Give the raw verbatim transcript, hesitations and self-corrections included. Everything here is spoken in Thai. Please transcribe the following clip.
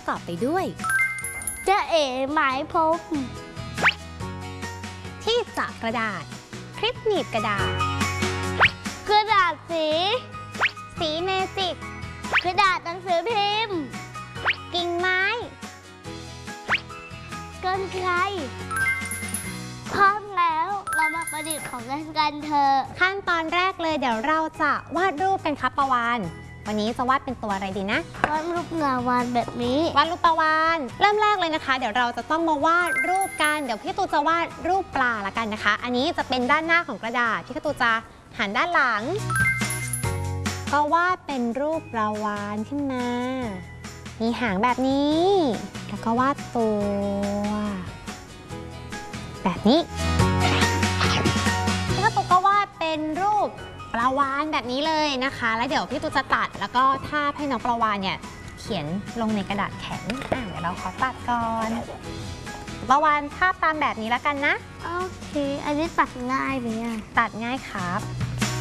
กอบไปด้วยจะเอ๋หมายพบที่จับกระดาษคลิปหนีบกระดาษกระดาษสีสีเมจิกกระดาษหนังสือพิมพ์กิ่งไม้กรรไกรพร้อมแล้วเรามาประดิษฐ์ของเล่นกันเถอะขั้นตอนแรกเลยเดี๋ยวเราจะวาดรูปกันครับปาวานวันนี้จะวาดเป็นตัวอะไรดีนะวาดรูปงาวานแบบนี้วาดรูปปาวานเริ่มแรกเลยนะคะเดี๋ยวเราจะต้องมาวาดรูปกันเดี๋ยวพี่ตูจะวาดรูปปลาละกันนะคะอันนี้จะเป็นด้านหน้าของกระดาษพี่ตูจะหันด้านหลังก็วาดเป็นรูปปลาวานขึ้นมามีหางแบบนี้แล้วก็วาดตัวแบบนี้แล้วก็ก็วาดเป็นรูปปลาวานแบบนี้เลยนะคะแล้วเดี๋ยวพี่ตูจะตัดแล้วก็ทาบให้น้องปลาวานเนี่ยเขียนลงในกระดาษแข็งอ่ะเดี๋ยวเราขอตัดก่อนปลาวานทาบตามแบบนี้แล้วกันนะโอเคอันนี้ตัดง่ายไหมอ่ะตัดง่ายครับ